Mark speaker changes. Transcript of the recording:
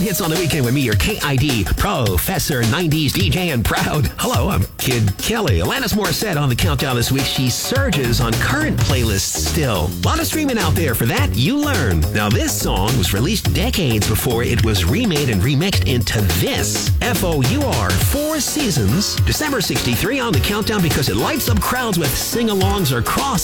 Speaker 1: hits on the weekend with me, your KID Professor 90s DJ and proud. Hello, I'm Kid Kelly. Alanis Morissette on the countdown this week. She surges on current playlists still. A lot of streaming out there. For that, you learn. Now, this song was released decades before it was remade and remixed into this. FOUR, 4 Seasons, December 63 on the countdown because it lights up crowds with sing-alongs or cross